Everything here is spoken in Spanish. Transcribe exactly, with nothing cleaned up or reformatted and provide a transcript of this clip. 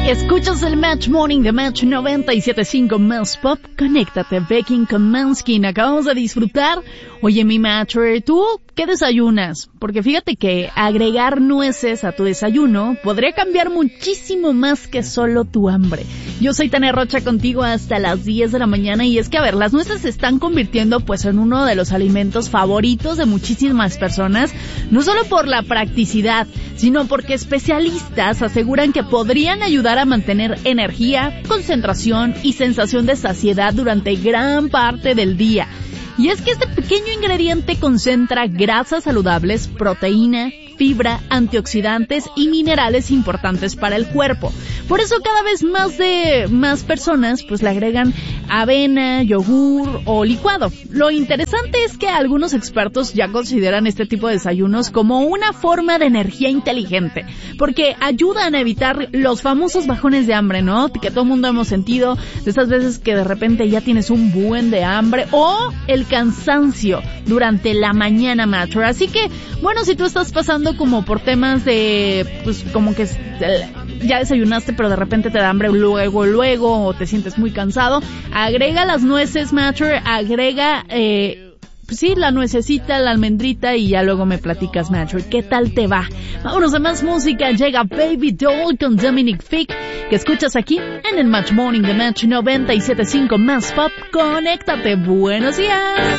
Escuchas el Match Morning de Match noventa y siete punto cinco Más Pop. Conéctate, Becky con Manskin. Acabamos de disfrutar. Oye, mi Matcher, ¿tú qué desayunas? Porque fíjate que agregar nueces a tu desayuno podría cambiar muchísimo más que solo tu hambre. Yo soy Tania Rocha contigo hasta las diez de la mañana y es que, a ver, las nueces se están convirtiendo pues en uno de los alimentos favoritos de muchísimas personas, no solo por la practicidad, sino porque especialistas aseguran que podrían ayudar a mantener energía, concentración y sensación de saciedad durante gran parte del día. Y es que este pequeño ingrediente concentra grasas saludables, proteína, fibra, antioxidantes y minerales importantes para el cuerpo. Por eso cada vez más de más personas pues le agregan avena, yogur o licuado. Lo interesante es que algunos expertos ya consideran este tipo de desayunos como una forma de energía inteligente, porque ayudan a evitar los famosos bajones de hambre, ¿no? Que todo el mundo hemos sentido, de esas veces que de repente ya tienes un buen de hambre, o el cansancio durante la mañana, Matcher. Así que, bueno, si tú estás pasando como por temas de, pues como que ya desayunaste pero de repente te da hambre luego, luego, o te sientes muy cansado, agrega las nueces, Matcher, agrega, eh, pues sí, la nuececita, la almendrita y ya luego me platicas, Matcher, ¿qué tal te va? Vámonos a más música. Llega Baby Doll con Dominic Fike, que escuchas aquí en el Match Morning de Match noventa y siete punto cinco Más Pop. Conéctate, buenos días.